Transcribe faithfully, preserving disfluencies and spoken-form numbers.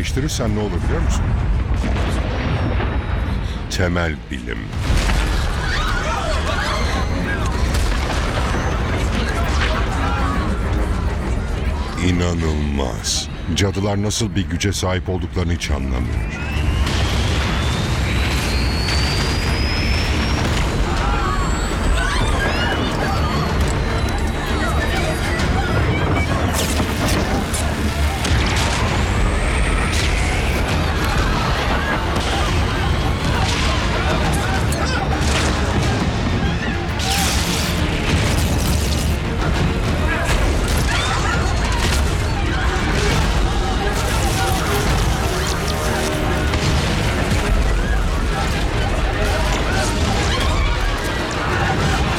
değiştirirsen ne olur biliyor musun? Temel bilim. İnanılmaz. Cadılar nasıl bir güce sahip olduklarını hiç anlamıyor.